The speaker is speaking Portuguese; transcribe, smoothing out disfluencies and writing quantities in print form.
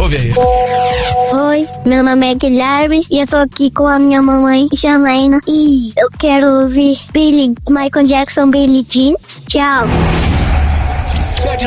Ouve aí. Oi, meu nome é Guilherme e eu tô aqui com a minha mamãe, Janaína, e eu quero ouvir Michael Jackson, Billie Jean. Tchau.